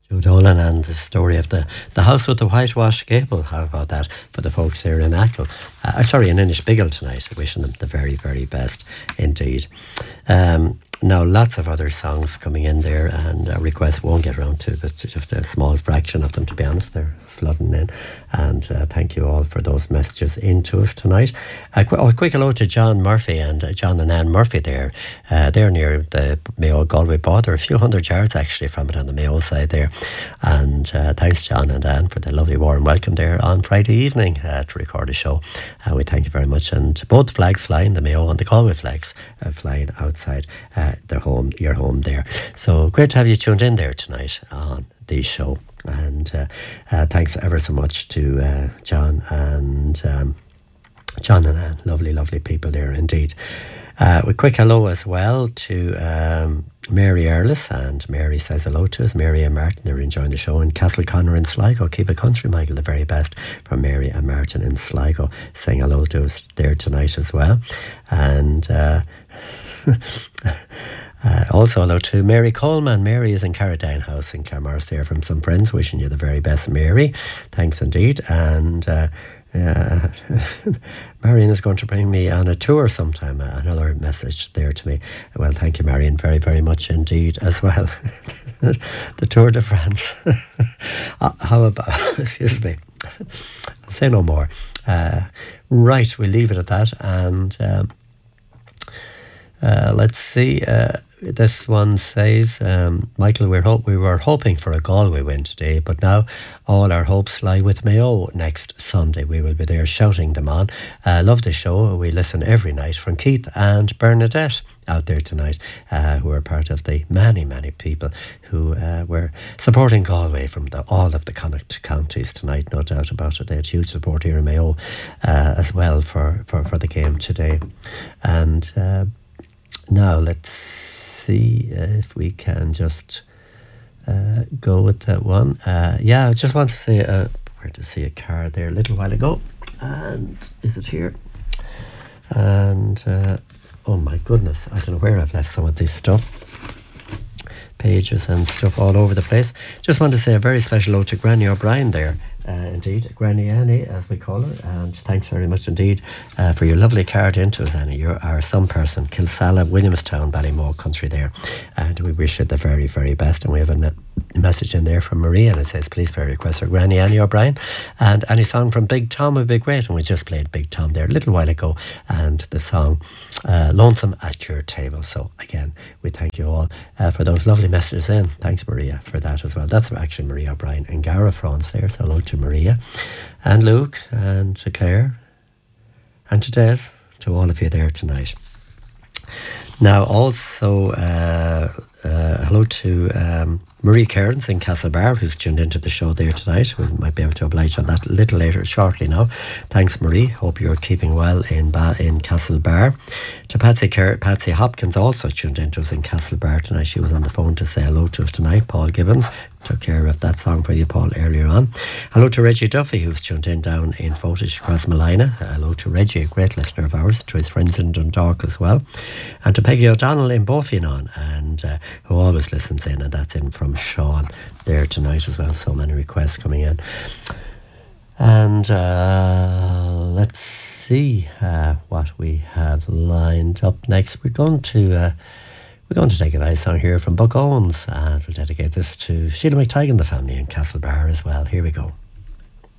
Joe Dolan and the story of the house with the whitewashed gable. How about that for the folks here in Achill? Sorry, in Inishbiggle tonight. Wishing them the very, very best indeed. Now, lots of other songs coming in there, and requests won't get around to, but just a small fraction of them, to be honest. They're flooding in, and thank you all for those messages into us tonight. A quick hello to John Murphy and John and Anne Murphy there. They're near the Mayo-Galway border, a few hundred yards actually from it on the Mayo side there. And thanks, John and Anne, for the lovely warm welcome there on Friday evening to record a show. We thank you very much. And both flags flying, the Mayo and the Galway flags flying outside your home there. So great to have you tuned in there tonight on the show. And thanks ever so much to John and Anne. Lovely, lovely people there indeed. A quick hello as well to Mary Earlis, and Mary says hello to us. Mary and Martin, they're enjoying the show in Castleconnor in Sligo. Keep it country, Michael, the very best from Mary and Martin in Sligo, saying hello to us there tonight as well. And also hello to Mary Coleman. Mary is in Carradine House in Claremorris there from some friends, wishing you the very best, Mary. Thanks indeed. And Marion is going to bring me on a tour sometime. Another message there to me. Well, thank you, Marion, very, very much indeed as well. The Tour de France. How about, excuse me, I'll say no more. Right, we'll leave it at that. And let's see. This one says, Michael, we were hoping for a Galway win today, but now all our hopes lie with Mayo next Sunday. We will be there shouting them on. Love the show. We listen every night from Keith and Bernadette out there tonight, who are part of the many, many people who were supporting Galway from all of the Connacht counties tonight, no doubt about it. They had huge support here in Mayo as well for the game today. And now let's see if we can just go with that one. I just want to say, where to see a card there a little while ago, and is it here? And oh my goodness, I don't know where I've left some of this stuff. Pages and stuff all over the place. Just want to say a very special hello to Granny O'Brien there. Indeed, Granny Annie, as we call her, and thanks very much indeed for your lovely card into us, Annie. You're our son person, Kilsalla, Williamstown, Ballymore country there, and we wish you the very, very best. And we have a message in there from Maria, and it says, please play a request for Granny Annie O'Brien, and any song from Big Tom would be great. And we just played Big Tom there a little while ago, and the song Lonesome at Your Table. So again, we thank you all for those lovely messages in. Thanks, Maria, for that as well. That's actually Maria O'Brien in Gara, France there. So hello to Maria and Luke and to Claire and to Des, to all of you there tonight. Now also hello to Marie Cairns in Castlebar, who's tuned into the show there tonight. We might be able to oblige on that a little later, shortly now. Thanks, Marie. Hope you're keeping well in Castlebar. To Patsy Hopkins, also tuned into us in Castlebar tonight. She was on the phone to say hello to us tonight. Paul Gibbons took care of that song for you, Paul, earlier on. Hello to Reggie Duffy, who's tuned in down in Fotish, Crossmalina. Hello to Reggie, a great listener of ours, to his friends in Dundalk as well. And to Peggy O'Donnell in Bofianon, and who always listens in, and that's in from Sean there tonight as well. So many requests coming in. And let's see what we have lined up next. We're going to take a nice song here from Buck Owens, and we'll dedicate this to Sheila McTagan, the family in Castlebar as well. Here we go.